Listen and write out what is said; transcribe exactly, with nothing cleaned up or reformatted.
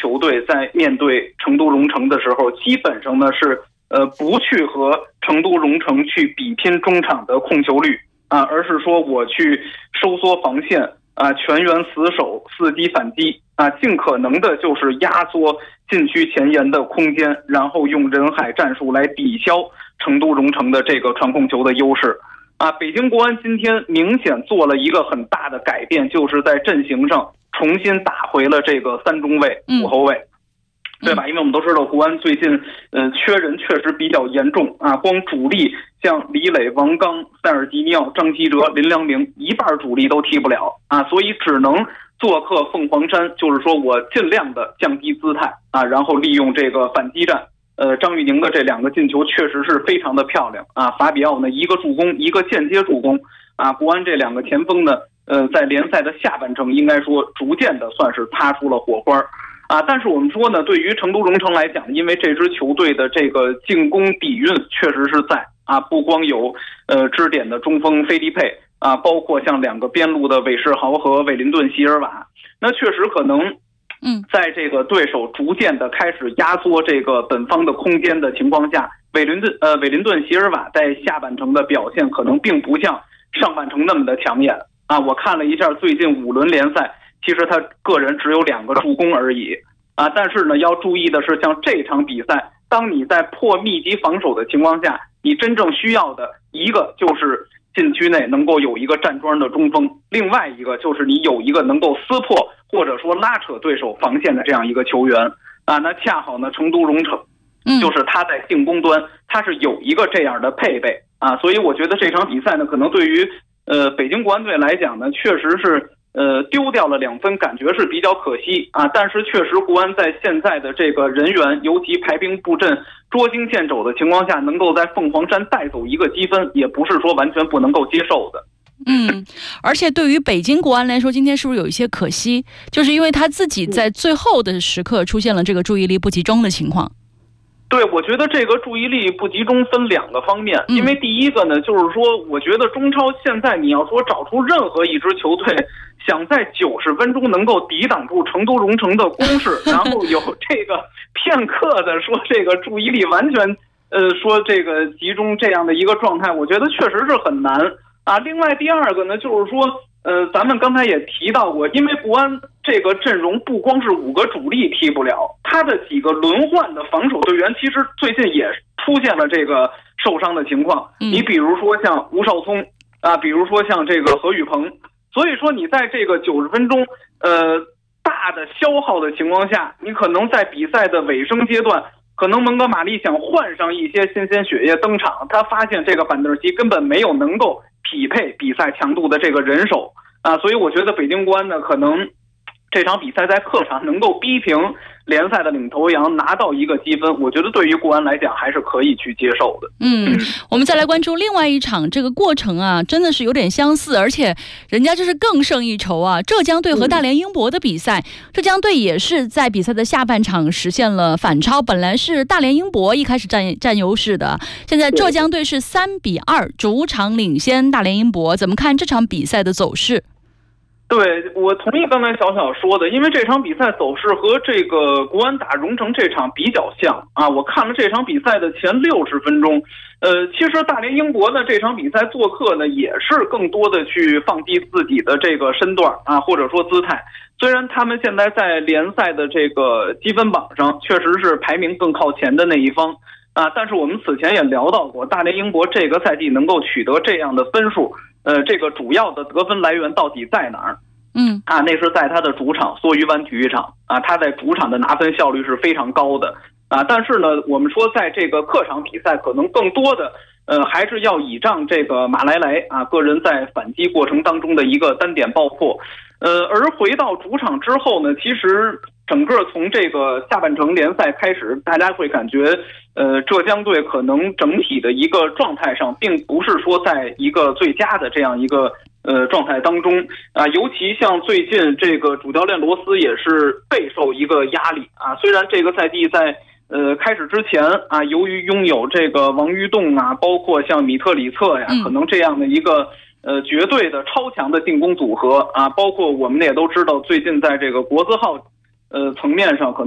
球队在面对成都蓉城的时候，基本上呢是呃不去和成都蓉城去比拼中场的控球率啊，而是说我去收缩防线啊，全员死守，伺机反击啊，尽可能的就是压缩禁区前沿的空间，然后用人海战术来抵消成都蓉城的这个传控球的优势啊。北京国安今天明显做了一个很大的改变，就是在阵型上重新打回了这个三中卫、五后卫。对吧？因为我们都知道国安最近呃缺人确实比较严重啊，光主力像李磊、王刚、塞尔吉尼奥、张稀哲、林良铭一半主力都踢不了啊，所以只能做客凤凰山，就是说我尽量的降低姿态啊，然后利用这个反击战。呃，张玉宁的这两个进球确实是非常的漂亮啊，法比奥呢一个助攻，一个间接助攻啊，国安这两个前锋呢，呃，在联赛的下半程应该说逐渐的算是擦出了火花。啊，但是我们说呢，对于成都蓉城来讲，因为这支球队的这个进攻底蕴确实是在啊，不光有呃支点的中锋菲利佩啊，包括像两个边路的韦世豪和韦林顿席尔瓦，那确实可能，嗯，在这个对手逐渐的开始压缩这个本方的空间的情况下，韦林顿呃韦林顿席尔瓦在下半程的表现可能并不像上半程那么的抢眼啊。我看了一下最近五轮联赛。其实他个人只有两个助攻而已啊，但是呢，要注意的是，像这场比赛，当你在破密集防守的情况下，你真正需要的一个就是禁区内能够有一个站桩的中锋，另外一个就是你有一个能够撕破或者说拉扯对手防线的这样一个球员啊。那恰好呢，成都蓉城就是他在进攻端他是有一个这样的配备啊，所以我觉得这场比赛呢，可能对于呃北京国安队来讲呢，确实是。呃，丢掉了两分，感觉是比较可惜啊。但是确实，国安在现在的这个人员，尤其排兵布阵、捉襟见肘的情况下，能够在凤凰山带走一个积分，也不是说完全不能够接受的。 嗯，而且对于北京国安来说，今天是不是有一些可惜？就是因为他自己在最后的时刻出现了这个注意力不集中的情况。 对，我觉得这个注意力不集中分两个方面，因为第一个呢，就是说，我觉得中超现在你要说找出任何一支球队想在九十分钟能够抵挡住成都蓉城的攻势，然后有这个片刻的说这个注意力完全呃说这个集中这样的一个状态，我觉得确实是很难啊。另外第二个呢，就是说。呃，咱们刚才也提到过，因为国安这个阵容不光是五个主力踢不了，他的几个轮换的防守队员其实最近也出现了这个受伤的情况。嗯、你比如说像吴少聪啊，比如说像这个何宇鹏，所以说你在这个九十分钟呃大的消耗的情况下，你可能在比赛的尾声阶段，可能蒙哥马利想换上一些新鲜血液登场，他发现这个板凳席根本没有能够匹配比赛强度的这个人手啊，所以我觉得北京国安呢，可能这场比赛在客场能够逼平联赛的领头羊，拿到一个积分，我觉得对于国安来讲还是可以去接受的。 嗯，我们再来关注另外一场，这个过程啊，真的是有点相似，而且人家就是更胜一筹啊。浙江队和大连英博的比赛，浙江队也是在比赛的下半场实现了反超，本来是大连英博一开始占占优势的，现在浙江队是三比二主场领先大连英博，怎么看这场比赛的走势？ 对，我同意刚才小小说的，因为这场比赛走势和这个国安打蓉城这场比较像啊。我看了这场比赛的前六十分钟，呃，其实大连英博呢这场比赛做客呢也是更多的去放低自己的这个身段啊，或者说姿态。虽然他们现在在联赛的这个积分榜上确实是排名更靠前的那一方啊，但是我们此前也聊到过，大连英博这个赛季能够取得这样的分数。呃，这个主要的得分来源到底在哪儿？嗯，啊，那是在他的主场梭鱼湾体育场啊，他在主场的拿分效率是非常高的啊。但是呢，我们说在这个客场比赛，可能更多的呃还是要倚仗这个马莱莱啊个人在反击过程当中的一个单点爆破。呃，而回到主场之后呢，其实整个从这个下半程联赛开始，大家会感觉，呃，浙江队可能整体的一个状态上，并不是说在一个最佳的这样一个呃状态当中啊。尤其像最近这个主教练罗斯也是备受一个压力啊。虽然这个赛季在呃开始之前啊，由于拥有这个王玉栋啊，包括像米特里策呀，可能这样的一个。呃，绝对的超强的进攻组合啊，包括我们也都知道，最近在这个国字号，呃层面上可能。